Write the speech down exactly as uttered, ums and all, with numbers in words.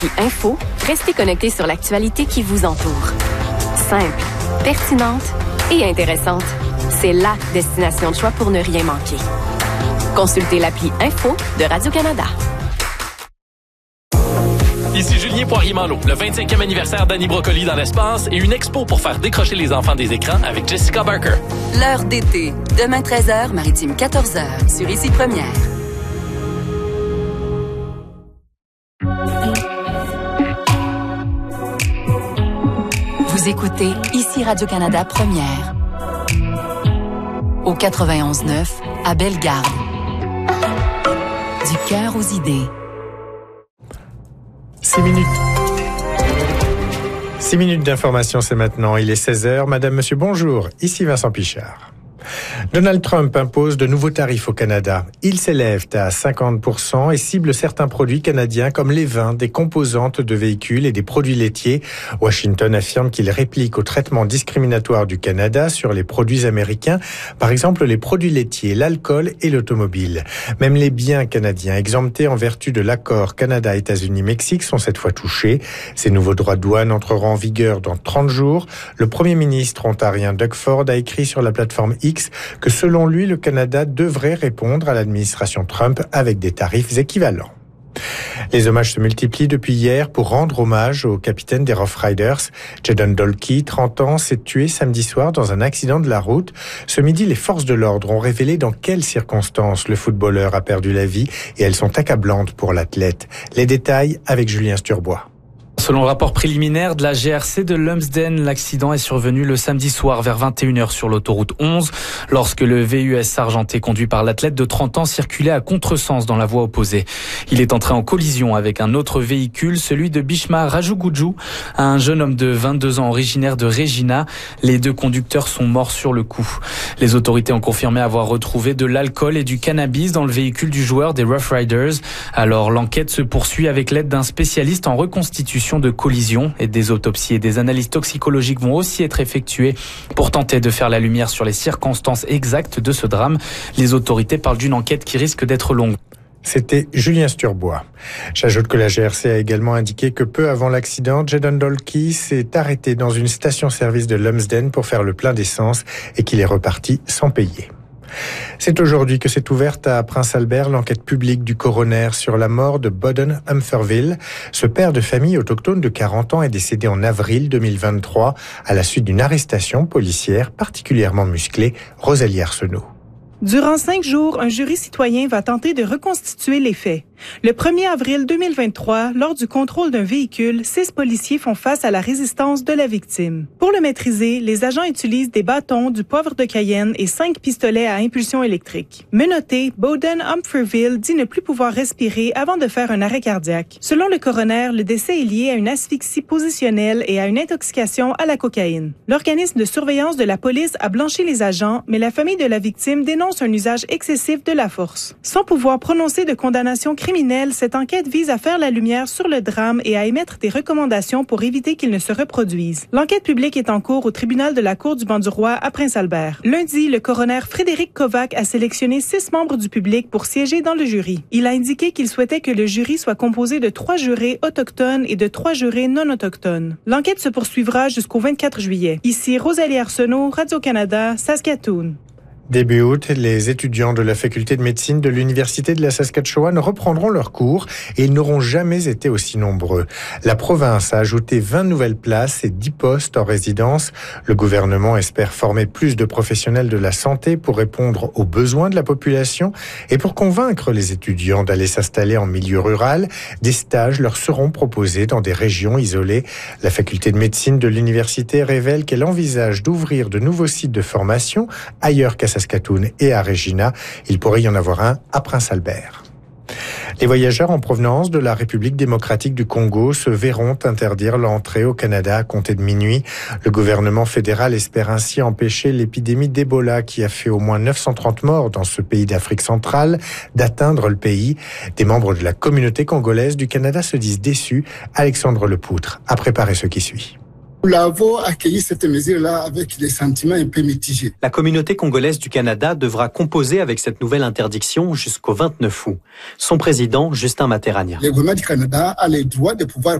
Info, restez connectés sur l'actualité qui vous entoure. Simple, pertinente et intéressante. C'est la destination de choix pour ne rien manquer. Consultez l'appli Info de Radio-Canada. Ici Julien Poirier-Malo, le vingt-cinquième anniversaire d'Annie Brocoli dans l'espace et une expo pour faire décrocher les enfants des écrans avec Jessica Barker. L'heure d'été, demain treize heures, Maritime quatorze heures, sur Ici Première. Vous écoutez Ici Radio-Canada Première. Au quatre-vingt-onze neuf, à Bellegarde. Du cœur aux idées. Six minutes. Six minutes d'information, c'est maintenant. Il est seize heures. Madame, monsieur, bonjour. Ici Vincent Pichard. Donald Trump impose de nouveaux tarifs au Canada. Ils s'élèvent à cinquante pour cent et ciblent certains produits canadiens comme les vins, des composantes de véhicules et des produits laitiers. Washington affirme qu'il réplique au traitement discriminatoire du Canada sur les produits américains, par exemple les produits laitiers, l'alcool et l'automobile. Même les biens canadiens exemptés en vertu de l'accord Canada-États-Unis-Mexique sont cette fois touchés. Ces nouveaux droits de douane entreront en vigueur dans trente jours. Le premier ministre ontarien Doug Ford a écrit sur la plateforme X que selon lui, le Canada devrait répondre à l'administration Trump avec des tarifs équivalents. Les hommages se multiplient depuis hier pour rendre hommage au capitaine des Rough Riders. Jadon Dolkey, trente ans, s'est tué samedi soir dans un accident de la route. Ce midi, les forces de l'ordre ont révélé dans quelles circonstances le footballeur a perdu la vie et elles sont accablantes pour l'athlète. Les détails avec Julien Sturbois. Selon le rapport préliminaire de la G R C de Lumsden, l'accident est survenu le samedi soir vers vingt et une heures sur l'autoroute onze, lorsque le V U S argenté conduit par l'athlète de trente ans circulait à contresens dans la voie opposée. Il est entré en collision avec un autre véhicule, celui de Bhishma Rajugujju, un jeune homme de vingt-deux ans originaire de Regina. Les deux conducteurs sont morts sur le coup. Les autorités ont confirmé avoir retrouvé de l'alcool et du cannabis dans le véhicule du joueur des Rough Riders. Alors l'enquête se poursuit avec l'aide d'un spécialiste en reconstitution de collision et des autopsies et des analyses toxicologiques vont aussi être effectuées pour tenter de faire la lumière sur les circonstances exactes de ce drame. Les autorités parlent d'une enquête qui risque d'être longue. C'était Julien Sturbois. J'ajoute que la G R C a également indiqué que peu avant l'accident, Jadon Dolkey s'est arrêté dans une station-service de Lumsden pour faire le plein d'essence et qu'il est reparti sans payer. C'est aujourd'hui que s'est ouverte à Prince-Albert l'enquête publique du coroner sur la mort de Bodden Umferville. Ce père de famille autochtone de quarante ans est décédé en avril deux mille vingt-trois à la suite d'une arrestation policière particulièrement musclée. Rosalie Arsenault. Durant cinq jours, un jury citoyen va tenter de reconstituer les faits. Le premier avril deux mille vingt-trois, lors du contrôle d'un véhicule, six policiers font face à la résistance de la victime. Pour le maîtriser, les agents utilisent des bâtons, du poivre de Cayenne et cinq pistolets à impulsion électrique. Menotté, Bodden Umferville dit ne plus pouvoir respirer avant de faire un arrêt cardiaque. Selon le coroner, le décès est lié à une asphyxie positionnelle et à une intoxication à la cocaïne. L'organisme de surveillance de la police a blanchi les agents, mais la famille de la victime dénonce un usage excessif de la force. Sans pouvoir prononcer de condamnation criminelle, cette enquête vise à faire la lumière sur le drame et à émettre des recommandations pour éviter qu'il ne se reproduise. L'enquête publique est en cours au tribunal de la Cour du Banc-du-Roi à Prince-Albert. Lundi, le coroner Frédéric Kovac a sélectionné six membres du public pour siéger dans le jury. Il a indiqué qu'il souhaitait que le jury soit composé de trois jurés autochtones et de trois jurés non autochtones. L'enquête se poursuivra jusqu'au vingt-quatre juillet. Ici Rosalie Arsenault, Radio-Canada, Saskatoon. Début août, les étudiants de la faculté de médecine de l'Université de la Saskatchewan reprendront leurs cours et ils n'auront jamais été aussi nombreux. La province a ajouté vingt nouvelles places et dix postes en résidence. Le gouvernement espère former plus de professionnels de la santé pour répondre aux besoins de la population et pour convaincre les étudiants d'aller s'installer en milieu rural. Des stages leur seront proposés dans des régions isolées. La faculté de médecine de l'université révèle qu'elle envisage d'ouvrir de nouveaux sites de formation ailleurs qu'à Saskatoon et à Regina. Il pourrait y en avoir un à Prince-Albert. Les voyageurs en provenance de la République démocratique du Congo se verront interdire l'entrée au Canada à compter de minuit. Le gouvernement fédéral espère ainsi empêcher l'épidémie d'Ebola qui a fait au moins neuf cent trente morts dans ce pays d'Afrique centrale d'atteindre le pays. Des membres de la communauté congolaise du Canada se disent déçus. Alexandre Lepoutre a préparé ce qui suit. Nous avons accueilli cette mesure-là avec des sentiments un peu mitigés. La communauté congolaise du Canada devra composer avec cette nouvelle interdiction jusqu'au vingt-neuf août. Son président, Justin Materania. Le gouvernement du Canada a le droit de pouvoir